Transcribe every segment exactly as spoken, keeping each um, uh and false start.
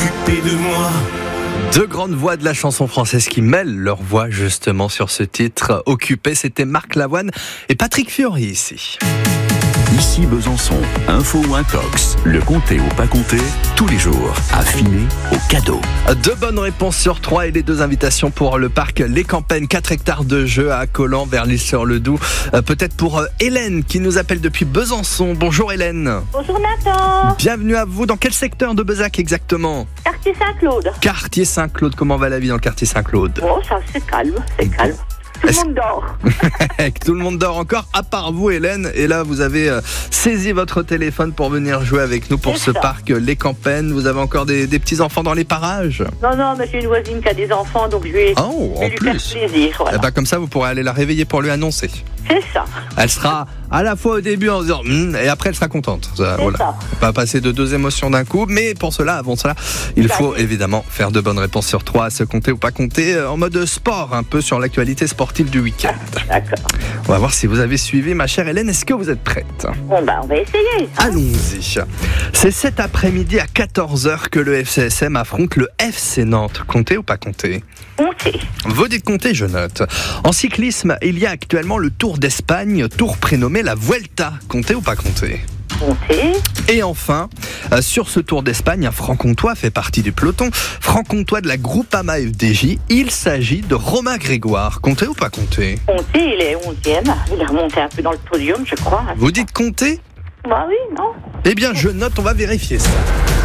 occupé de moi. Deux grandes voix de la chanson française qui mêlent leurs voix justement sur ce titre Occupé. C'était Marc Lavoine et Patrick Fiori ici. Ici Besançon, info ou intox, le comté ou pas comté, tous les jours, affiné au cadeau. Deux bonnes réponses sur trois et les deux invitations pour le parc Les Campagnes, quatre hectares de jeux à Collan vers l'Isle-sur-le-Doubs. Euh, peut-être pour euh, Hélène qui nous appelle depuis Besançon. Bonjour Hélène. Bonjour Nathan. Bienvenue à vous. Dans quel secteur de Bezac exactement? Quartier Saint-Claude. Quartier Saint-Claude. Comment va la vie dans le quartier Saint-Claude? Bon, ça c'est calme, c'est calme. Tout le monde dort. Tout le monde dort encore, à part vous Hélène. Et là vous avez euh, saisi votre téléphone pour venir jouer avec nous pour C'est ce ça. parc euh, Les Campagnes. Vous avez encore des, des petits enfants dans les parages? Non, non, mais j'ai une voisine qui a des enfants, donc je vais, Oh, je vais en lui plus. faire plaisir. Voilà. Eh ben, comme ça vous pourrez aller la réveiller pour lui annoncer. C'est ça. Elle sera à la fois au début en se disant Hm et après elle sera contente. Ça, C'est voilà. ça. Pas passer de deux émotions d'un coup, mais pour cela, avant cela, il Ça faut y est. évidemment faire de bonnes réponses sur trois, à se compter ou pas compter, euh, en mode sport, un peu sur l'actualité sportive du week-end. D'accord. On va voir si vous avez suivi, ma chère Hélène. Est-ce que vous êtes prête? Bon, bah, on va essayer. Allons-y. C'est cet après-midi à quatorze heures que le F C S M affronte le F C Nantes. Comptez ou pas compter? Comptez. Vous dites compter, je note. En cyclisme, il y a actuellement le Tour d'Espagne, tour prénommé la Vuelta. Comptez ou pas compter? Comptez. Et enfin, euh, sur ce Tour d'Espagne, un franc-comtois fait partie du peloton. Franc-comtois de la Groupama F D J, il s'agit de Romain Grégoire. Comptez ou pas compter? Comptez, il est onzième. Il est remonté un peu dans le podium, je crois. Vous dites compter? Bah oui, non. Eh bien, je note, on va vérifier ça.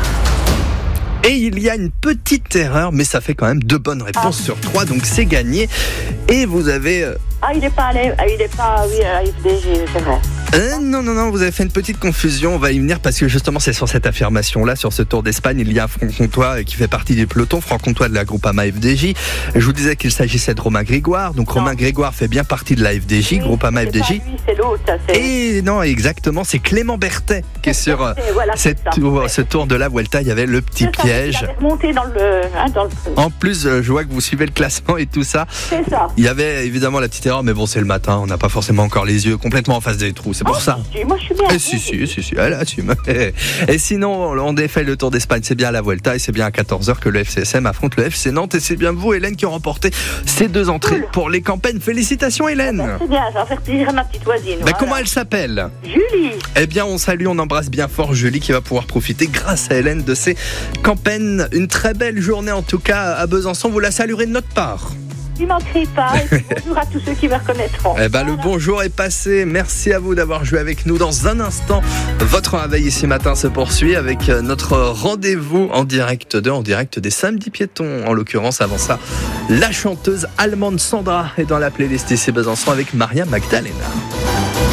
Et il y a une petite erreur, mais ça fait quand même deux bonnes réponses Ah. sur trois, donc c'est gagné. Et vous avez... euh, Ah, il est pas allé, ah, il est pas, oui, à la F D G, c'est vrai. Euh, non, non, non, vous avez fait une petite confusion, on va y venir parce que justement c'est sur cette affirmation-là, sur ce Tour d'Espagne, il y a un franc-comtois qui fait partie du peloton, franc-comtois de la Groupama F D J. Je vous disais qu'il s'agissait de Romain Grégoire, donc Non. Romain Grégoire fait bien partie de la F D J, Oui, Groupama c'est F D J. pas lui, c'est l'autre, ça, c'est... Et non, exactement, c'est Clément Berthet qui est sur euh, Et voilà, c'est cette ça. tour, Ouais. ce Tour de la Vuelta, il y avait le petit C'est ça, piège. Il avait remonté dans le... Hein, dans le... En plus, euh, je vois que vous suivez le classement et tout ça. C'est ça. Il y avait évidemment la petite erreur, mais bon, c'est le matin, on n'a pas forcément encore les yeux complètement en face des trous, c'est pour Oh, ça. si, moi, je suis bien. Eh, si, si, si, si, elle assume. Et sinon, on défait le Tour d'Espagne, c'est bien à la Vuelta et c'est bien à quatorze heures que le F C S M affronte le F C Nantes. Et c'est bien vous, Hélène, qui ont remporté ces deux entrées Cool. pour les campagnes. Félicitations, Hélène. Ben, c'est bien, ça va faire plaisir à ma petite voisine. Mais voilà. comment elle s'appelle? Julie. Eh bien, on salue, on embrasse bien fort Julie qui va pouvoir profiter, grâce à Hélène, de ces campagnes. Une très belle journée, en tout cas, à Besançon. Vous la saluerez de notre part. Tu n'en cries pas. Et puis bonjour à tous ceux qui me reconnaîtront. Eh ben, le Voilà. bonjour est passé. Merci à vous d'avoir joué avec nous. Dans un instant, votre réveil ici matin se poursuit avec notre rendez-vous en direct de, en direct des Samedis Piétons. En l'occurrence, avant ça, la chanteuse allemande Sandra est dans la playlist ici Besançon avec Maria Magdalena.